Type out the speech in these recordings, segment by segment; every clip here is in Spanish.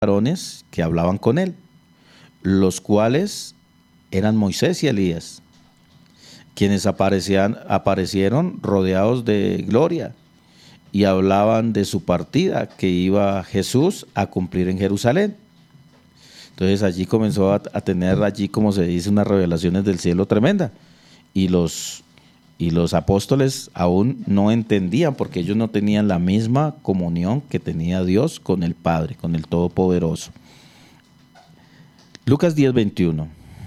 varones que hablaban con él, los cuales eran Moisés y Elías, quienes aparecieron rodeados de gloria y hablaban de su partida que iba Jesús a cumplir en Jerusalén. Entonces allí comenzó a tener, allí como se dice, unas revelaciones del cielo tremenda. Y los apóstoles aún no entendían, porque ellos no tenían la misma comunión que tenía Dios con el Padre, con el Todopoderoso. Lucas 10:21.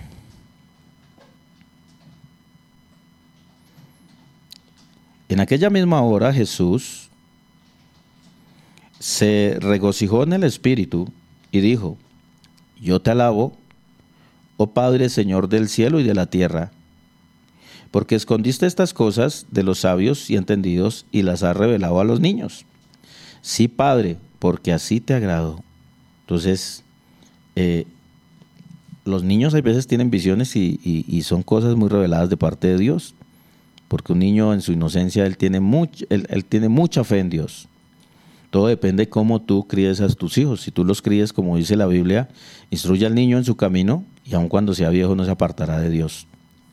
En aquella misma hora Jesús se regocijó en el Espíritu y dijo: Yo te alabo, oh Padre, Señor del cielo y de la tierra, porque escondiste estas cosas de los sabios y entendidos y las has revelado a los niños. Sí, Padre, porque así te agradó. Entonces, los niños a veces tienen visiones y son cosas muy reveladas de parte de Dios, porque un niño en su inocencia, él tiene mucha fe en Dios. Todo depende de cómo tú críes a tus hijos. Si tú los críes, como dice la Biblia, instruye al niño en su camino y aun cuando sea viejo no se apartará de Dios.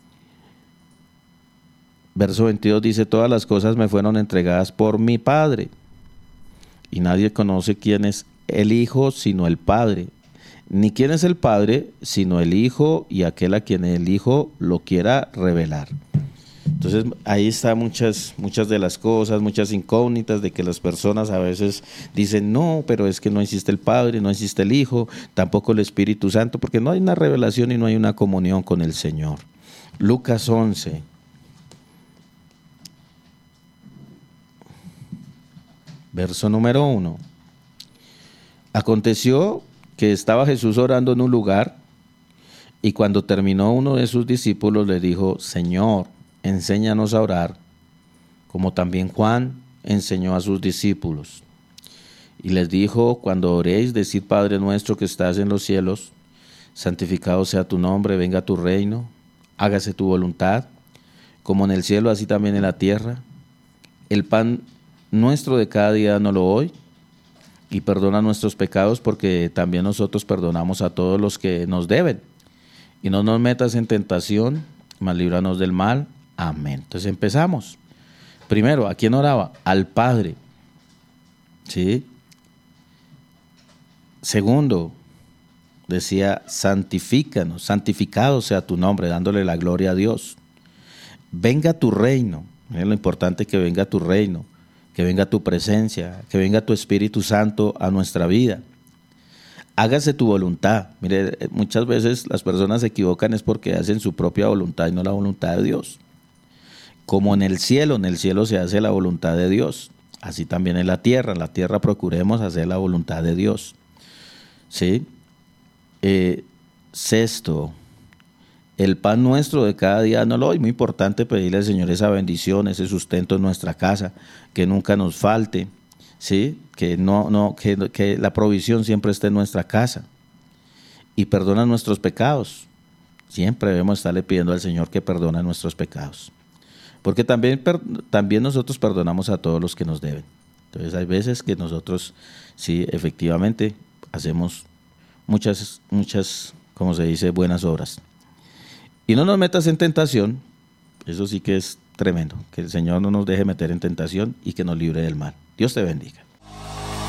Verso 22 dice: todas las cosas me fueron entregadas por mi Padre, y nadie conoce quién es el Hijo sino el Padre, ni quién es el Padre sino el Hijo y aquel a quien el Hijo lo quiera revelar. Entonces ahí están muchas de las cosas, muchas incógnitas de que las personas a veces dicen: no, pero es que no existe el Padre, no existe el Hijo, tampoco el Espíritu Santo, porque no hay una revelación y no hay una comunión con el Señor. Lucas 11. Verso número 1. Aconteció que estaba Jesús orando en un lugar, y cuando terminó, uno de sus discípulos le dijo: Señor, enséñanos a orar, como también Juan enseñó a sus discípulos. Y les dijo: cuando oréis, decid: Padre nuestro que estás en los cielos, santificado sea tu nombre, venga tu reino, hágase tu voluntad, como en el cielo, así también en la tierra. El pan nuestro de cada día danos hoy, y perdona nuestros pecados, porque también nosotros perdonamos a todos los que nos deben. Y no nos metas en tentación, mas líbranos del mal. Amén. Entonces empezamos. Primero, ¿a quién oraba? Al Padre. ¿Sí? Segundo, decía: santifícanos, santificado sea tu nombre, dándole la gloria a Dios. Venga tu reino. Es lo importante, que venga tu reino, que venga tu presencia, que venga tu Espíritu Santo a nuestra vida. Hágase tu voluntad. Mire, muchas veces las personas se equivocan es porque hacen su propia voluntad y no la voluntad de Dios. Como en el cielo se hace la voluntad de Dios, así también en la tierra procuremos hacer la voluntad de Dios. ¿Sí? Sexto, el pan nuestro de cada día dánoslo hoy. Muy importante pedirle al Señor esa bendición, ese sustento en nuestra casa, que nunca nos falte, ¿sí? Que la provisión siempre esté en nuestra casa. Y perdona nuestros pecados. Siempre debemos estarle pidiendo al Señor que perdone nuestros pecados. Porque también nosotros perdonamos a todos los que nos deben. Entonces hay veces que nosotros, sí, efectivamente, hacemos muchas, como se dice, buenas obras. Y no nos metas en tentación. Eso sí que es tremendo. Que el Señor no nos deje meter en tentación y que nos libre del mal. Dios te bendiga.